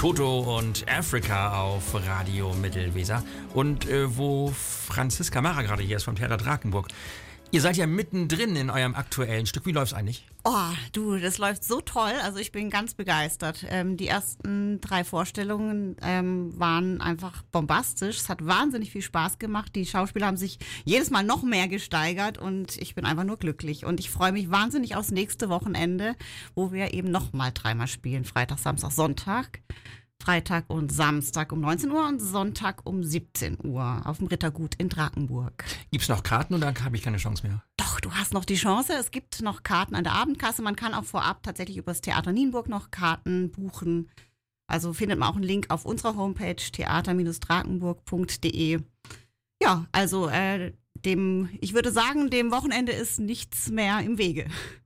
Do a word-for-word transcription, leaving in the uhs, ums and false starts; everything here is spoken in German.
Toto und Africa auf Radio Mittelweser und äh, wo Franziska Mara gerade hier ist vom Theater Drakenburg. Ihr seid ja mittendrin in eurem aktuellen Stück. Wie läuft's eigentlich? Oh, du, das läuft so toll. Also ich bin ganz begeistert. Ähm, die ersten drei Vorstellungen ähm, waren einfach bombastisch. Es hat wahnsinnig viel Spaß gemacht. Die Schauspieler haben sich jedes Mal noch mehr gesteigert und ich bin einfach nur glücklich. Und ich freue mich wahnsinnig aufs nächste Wochenende, wo wir eben noch mal dreimal spielen. Freitag, Samstag, Sonntag. Freitag und Samstag um neunzehn Uhr und Sonntag um siebzehn Uhr auf dem Rittergut in Drakenburg. Gibt's noch Karten oder habe ich keine Chance mehr? Doch, du hast noch die Chance. Es gibt noch Karten an der Abendkasse. Man kann auch vorab tatsächlich über das Theater Nienburg noch Karten buchen. Also findet man auch einen Link auf unserer Homepage theater drakenburg punkt de. Ja, also äh, dem, ich würde sagen, dem Wochenende ist nichts mehr im Wege.